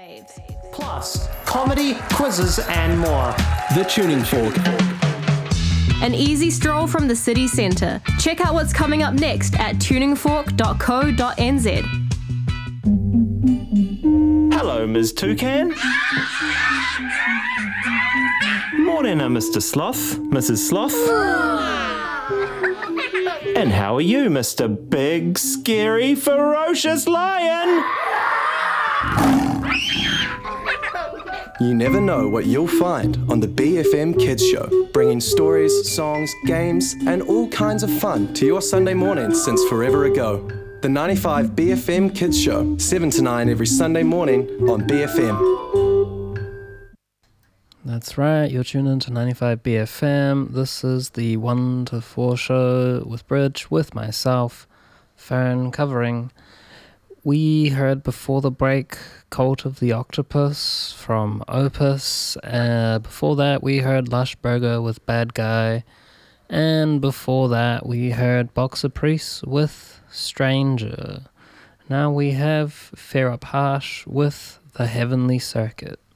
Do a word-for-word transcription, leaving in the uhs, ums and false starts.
Plus, comedy, quizzes, and more. The Tuning Fork. An easy stroll from the city centre. Check out what's coming up next at tuning fork dot co dot n z. Hello, Miz Toucan. Morning, uh, Mister Sloth, Missus Sloth. And how are you, Mister Big, Scary, Ferocious Lion? You never know what you'll find on the B F M Kids Show, bringing stories, songs, games, and all kinds of fun to your Sunday morning since forever ago. The ninety-five B F M Kids Show, seven to nine every Sunday morning on B F M. That's right, you're tuned into ninety-five B F M. This is the one to four show with Bridge, with myself, Farron, covering. We heard before the break Cult of the Octopus from Opus. Uh, before that, we heard Lush Burger with Bad Guy. And before that, we heard Boxer Priest with Stranger. Now we have Fair Up Harsh with The Heavenly Circuit.